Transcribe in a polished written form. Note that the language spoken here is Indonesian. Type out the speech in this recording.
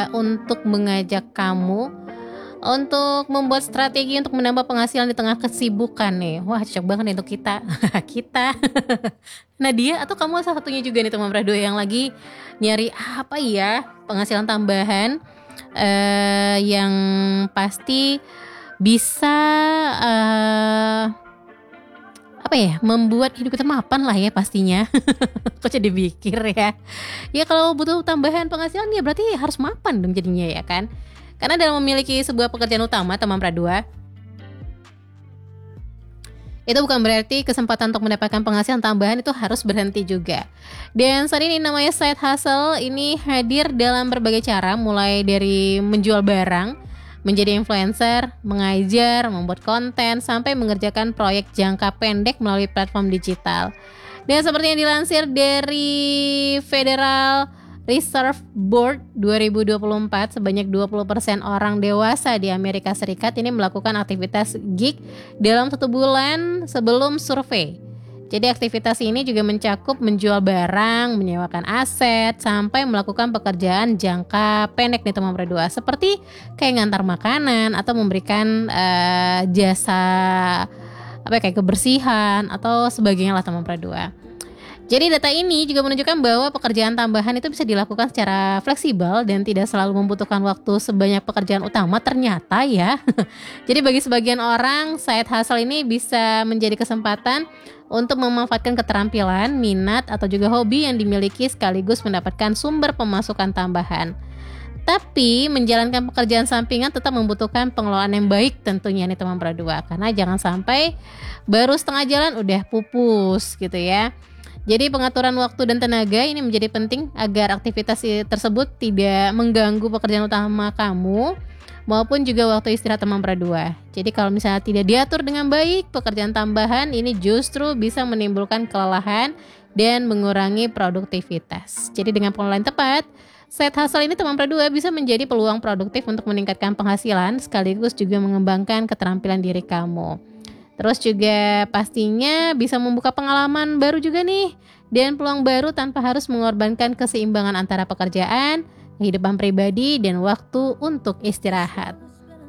untuk mengajak kamu untuk membuat strategi untuk menambah penghasilan di tengah kesibukan nih. Wah, cocok banget nih untuk kita. Kita. Nadia atau kamu salah satunya juga nih teman Prado yang lagi nyari apa ya penghasilan tambahan yang pasti bisa apa ya membuat hidup kita mapan lah ya pastinya. Kok jadi pikir ya. Ya kalau butuh tambahan penghasilan ya berarti harus mapan dong jadinya ya kan. Karena dalam memiliki sebuah pekerjaan utama teman Pradua, itu bukan berarti kesempatan untuk mendapatkan penghasilan tambahan itu harus berhenti juga. Dan saat ini namanya side hustle ini hadir dalam berbagai cara, mulai dari menjual barang, menjadi influencer, mengajar, membuat konten, sampai mengerjakan proyek jangka pendek melalui platform digital. Dan seperti yang dilansir dari Federal Reserve Board 2024, sebanyak 20% orang dewasa di Amerika Serikat ini melakukan aktivitas gig dalam 1 bulan sebelum survei. Jadi aktivitas ini juga mencakup menjual barang, menyewakan aset, sampai melakukan pekerjaan jangka pendek nih teman berdua, seperti kayak ngantar makanan atau memberikan jasa kayak kebersihan atau sebagainya lah teman berdua. Jadi data ini juga menunjukkan bahwa pekerjaan tambahan itu bisa dilakukan secara fleksibel dan tidak selalu membutuhkan waktu sebanyak pekerjaan utama ternyata ya. Jadi bagi sebagian orang, side hustle ini bisa menjadi kesempatan untuk memanfaatkan keterampilan, minat, atau juga hobi yang dimiliki sekaligus mendapatkan sumber pemasukan tambahan. Tapi menjalankan pekerjaan sampingan tetap membutuhkan pengelolaan yang baik tentunya nih teman berdua. Karena jangan sampai baru setengah jalan udah pupus gitu ya. Jadi pengaturan waktu dan tenaga ini menjadi penting agar aktivitas tersebut tidak mengganggu pekerjaan utama kamu maupun juga waktu istirahat teman berdua. Jadi kalau misalnya tidak diatur dengan baik, pekerjaan tambahan ini justru bisa menimbulkan kelelahan dan mengurangi produktivitas. Jadi dengan pengelolaan tepat, side hustle ini teman berdua bisa menjadi peluang produktif untuk meningkatkan penghasilan sekaligus juga mengembangkan keterampilan diri kamu. Terus juga pastinya bisa membuka pengalaman baru juga nih dan peluang baru tanpa harus mengorbankan keseimbangan antara pekerjaan, kehidupan pribadi, dan waktu untuk istirahat.